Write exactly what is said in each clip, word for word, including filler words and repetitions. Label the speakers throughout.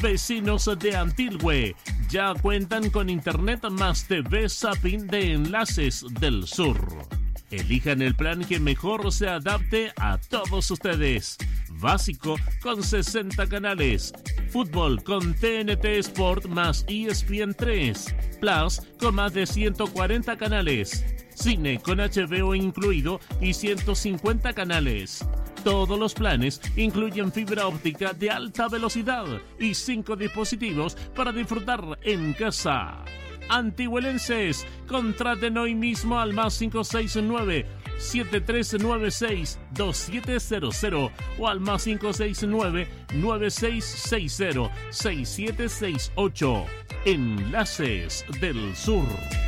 Speaker 1: Vecinos de Antilhue ya cuentan con internet más T V Zapping de Enlaces del Sur. Elijan el plan que mejor se adapte a todos ustedes. Básico con sesenta canales. Fútbol con T N T Sport más E S P N tres. Plus con más de ciento cuarenta canales. Cine con H B O incluido y ciento cincuenta canales. Todos los planes incluyen fibra óptica de alta velocidad y cinco dispositivos para disfrutar en casa. Antihuelenses, contraten hoy mismo al más cinco seis nueve, siete tres nueve seis, dos siete cero cero o al más cinco seis nueve, nueve seis seis cero, seis siete seis ocho. Enlaces del Sur.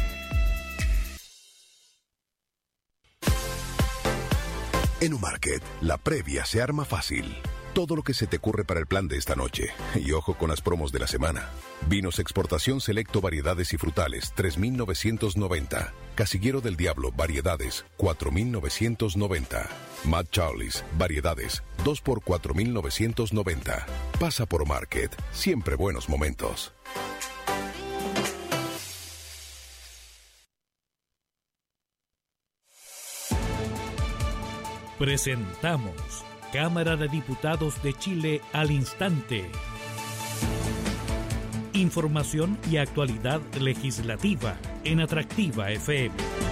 Speaker 2: En Umarket, la previa se arma fácil. Todo lo que se te ocurre para el plan de esta noche. Y ojo con las promos de la semana. Vinos Exportación Selecto Variedades y Frutales, tres mil novecientos noventa. Casillero del Diablo Variedades, cuatro mil novecientos noventa. Mad Charlie's Variedades, dos por cuatro mil novecientos noventa. Pasa por Umarket. Siempre buenos momentos.
Speaker 3: Presentamos Cámara de Diputados de Chile al instante. Información y actualidad legislativa en Atractiva F M.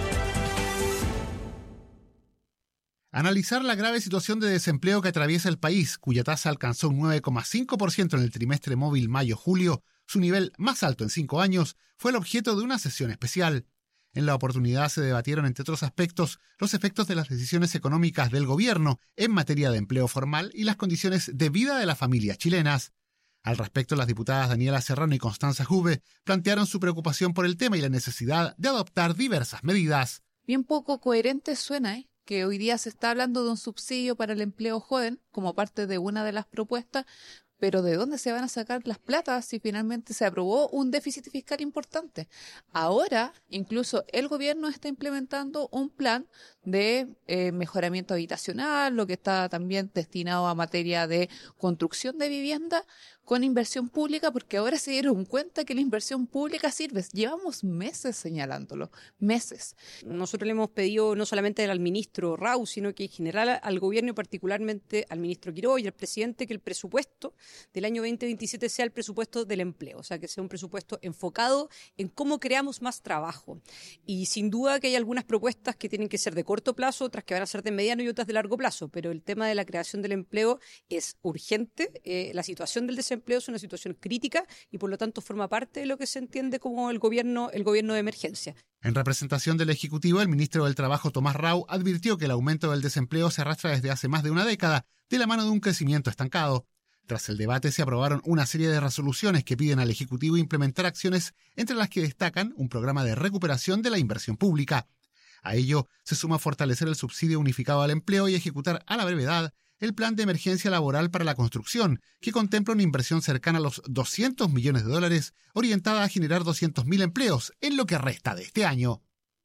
Speaker 4: Analizar la grave situación de desempleo que atraviesa el país, cuya tasa alcanzó un nueve coma cinco por ciento en el trimestre móvil mayo-julio, su nivel más alto en cinco años, fue el objeto de una sesión especial. En la oportunidad se debatieron, entre otros aspectos, los efectos de las decisiones económicas del gobierno en materia de empleo formal y las condiciones de vida de las familias chilenas. Al respecto, las diputadas Daniela Serrano y Constanza Juve plantearon su preocupación por el tema y la necesidad de adoptar diversas medidas.
Speaker 5: Bien poco coherente suena, ¿eh? Que hoy día se está hablando de un subsidio para el empleo joven como parte de una de las propuestas, pero ¿de dónde se van a sacar las platas si finalmente se aprobó un déficit fiscal importante? Ahora, incluso el gobierno está implementando un plan de eh, mejoramiento habitacional, lo que está también destinado a materia de construcción de vivienda con inversión pública, porque ahora se dieron cuenta que la inversión pública sirve. Llevamos meses señalándolo, meses.
Speaker 6: Nosotros le hemos pedido no solamente al ministro Rau, sino que en general al gobierno y particularmente al ministro Quiró y al presidente, que el presupuesto del año veinte veintisiete sea el presupuesto del empleo, o sea, que sea un presupuesto enfocado en cómo creamos más trabajo. Y sin duda que hay algunas propuestas que tienen que ser de corto plazo, otras que van a ser de mediano y otras de largo plazo, pero el tema de la creación del empleo es urgente. Eh, la situación del desempleo es una situación crítica y por lo tanto forma parte de lo que se entiende como el gobierno, el gobierno de emergencia.
Speaker 4: En representación del Ejecutivo, el ministro del Trabajo, Tomás Rau, advirtió que el aumento del desempleo se arrastra desde hace más de una década, de la mano de un crecimiento estancado. Tras el debate se aprobaron una serie de resoluciones que piden al Ejecutivo implementar acciones, entre las que destacan un programa de recuperación de la inversión pública. A ello se suma fortalecer el subsidio unificado al empleo y ejecutar a la brevedad el plan de emergencia laboral para la construcción, que contempla una inversión cercana a los doscientos millones de dólares, orientada a generar doscientos mil empleos en lo que resta de este año.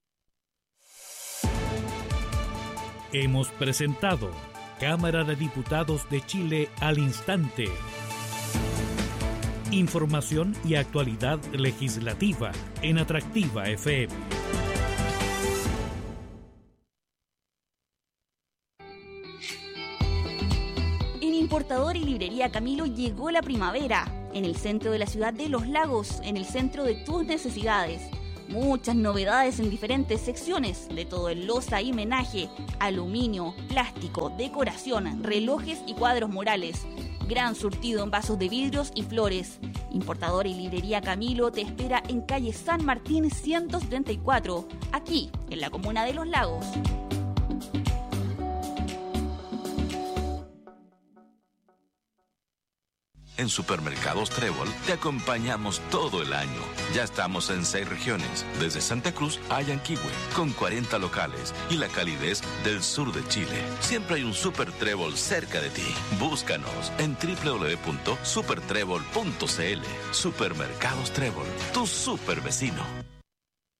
Speaker 3: Hemos presentado Cámara de Diputados de Chile al instante. Información y actualidad legislativa en Atractiva F M.
Speaker 7: En Importador y Librería Camilo llegó la primavera. En el centro de la ciudad de Los Lagos, en el centro de tus necesidades. Muchas novedades en diferentes secciones, de todo en loza y menaje, aluminio, plástico, decoración, relojes y cuadros murales. Gran surtido en vasos de vidrios y flores. Importador y Librería Camilo te espera en calle San Martín ciento setenta y cuatro, aquí, en la comuna de Los Lagos.
Speaker 8: En Supermercados Trébol te acompañamos todo el año. Ya estamos en seis regiones, desde Santa Cruz a Yanquihue, con cuarenta locales y la calidez del sur de Chile. Siempre hay un Super Trébol cerca de ti. Búscanos en doble u doble u doble u punto super trébol punto c l. Supermercados Trébol, tu super vecino.